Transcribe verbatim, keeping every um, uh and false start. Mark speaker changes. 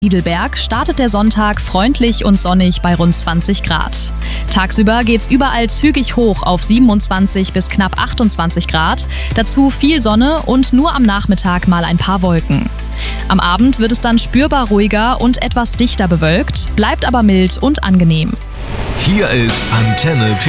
Speaker 1: Heidelberg startet der Sonntag freundlich und sonnig bei rund zwanzig Grad. Tagsüber geht's überall zügig hoch auf siebenundzwanzig bis knapp achtundzwanzig Grad. Dazu viel Sonne und nur am Nachmittag mal ein paar Wolken. Am Abend wird es dann spürbar ruhiger und etwas dichter bewölkt, bleibt aber mild und angenehm.
Speaker 2: Hier ist Antenne Pirna.